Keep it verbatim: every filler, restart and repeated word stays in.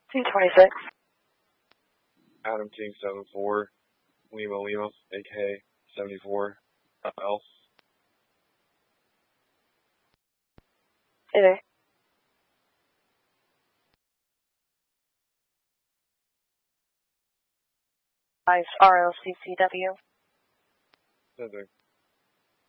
two twenty-six. Adam King seven four, Lima Lima, A K seventy-four, else. Hey there. Nice, R L C C W. Hey there.